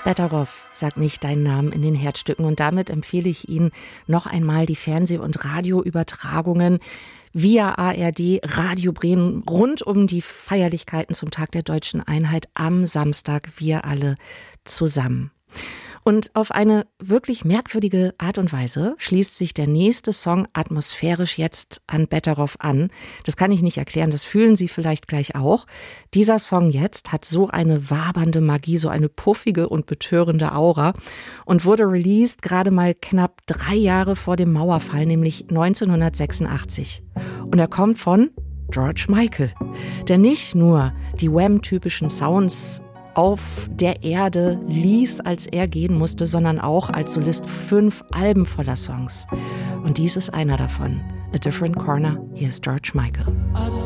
Better Off sagt nicht deinen Namen in den Herzstücken. Und damit empfehle ich Ihnen noch einmal die Fernseh- und Radioübertragungen via ARD Radio Bremen rund um die Feierlichkeiten zum Tag der Deutschen Einheit am Samstag. Wir alle zusammen. Und auf eine wirklich merkwürdige Art und Weise schließt sich der nächste Song atmosphärisch jetzt an Better Off an. Das kann ich nicht erklären, das fühlen Sie vielleicht gleich auch. Dieser Song jetzt hat so eine wabernde Magie, so eine puffige und betörende Aura und wurde released gerade mal knapp 3 Jahre vor dem Mauerfall, nämlich 1986. Und er kommt von George Michael, der nicht nur die Wham-typischen Sounds auf der Erde ließ, als er gehen musste, sondern auch als Solist 5 Alben voller Songs. Und dies ist einer davon. A Different Corner. Hier ist George Michael.